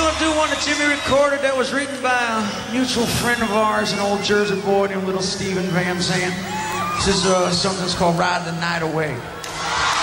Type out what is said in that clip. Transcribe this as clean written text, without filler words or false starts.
gonna do one that Jimmy recorded that was written by a mutual friend of ours, an old Jersey boy named Little Steven Van Zandt. This is something that's called Ride the Night Away.